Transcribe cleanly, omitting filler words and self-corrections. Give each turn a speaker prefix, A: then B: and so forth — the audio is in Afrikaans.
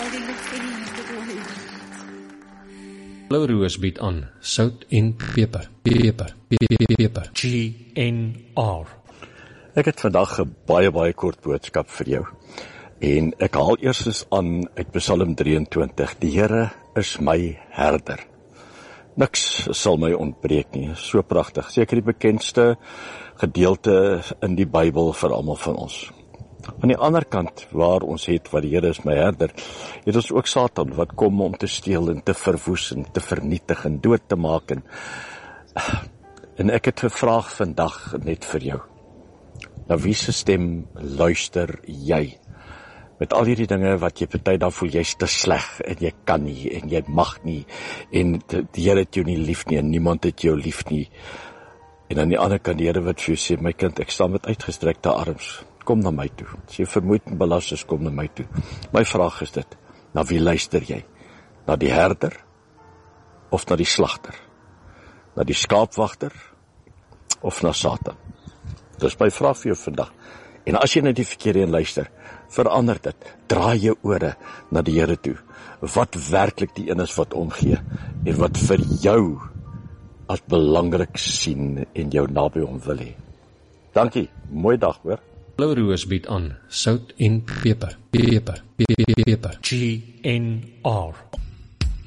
A: they looked any at the door.
B: Blou Roos bied aan sout en peper. Peper.
C: GNR.
D: Ek het vandag 'n baie kort boodskap vir jou. En ek haal eerstens aan uit Psalm 23. Die Here is my herder. Niks sal my ontbreek nie. So pragtig. Seker die bekendste gedeelte in die Bybel vir almal van ons. Aan die ander kant, waar ons het wat die Here is my herder, het ons ook Satan wat kom om te steel en te verwoes en te vernietig en dood te maak. En ek het 'n vraag vandag net vir jou. Na wie se stem luister jy? Met al hierdie dinge wat jy party dan voel jy's te sleg en jy kan nie en jy mag nie en die Here het jou nie lief nie en niemand het jou lief nie. En aan die ander kant die Here wat vir jou sê, my kind, ek staan met uitgestrekte arms. Kom na my toe. As jy vermoeid en belas is, kom na my toe. My vraag is dit, na wie luister jy? Na die herder of na die slagter? Na die skaapwagter of na Satan? Dis my vraag vir jou vandag. En as jy na die verkeerde een luister, verander dit. Draai jou ore na die Here toe. Wat werklik die een is wat omgee en wat vir jou as belangrik sien en jou naby hom wil hê. Dankie. Mooi dag, hoor.
B: Blou Roos bied aan sout en peper. Peper.
C: GNR.